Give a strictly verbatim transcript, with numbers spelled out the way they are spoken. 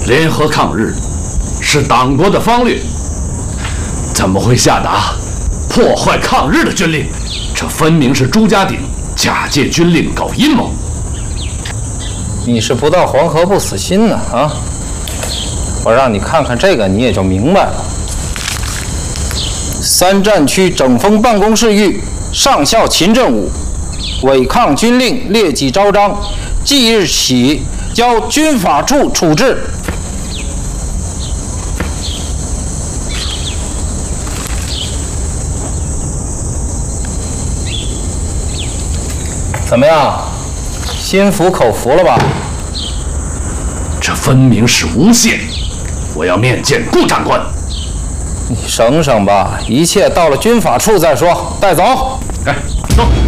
联合抗日是党国的方略，怎么会下达破坏抗日的军令？这分明是朱家鼎假借军令搞阴谋。 你是不到黄河不死心呢啊！我让你看看这个，你也就明白了。三战区整风办公室谕上校秦振武，违抗军令劣迹昭彰，即日起交军法处处置。怎么样，心服口服了吧？ 这分明是诬陷！我要面见顾长官。 你省省吧，一切到了军法处再说。带走。 哎，走。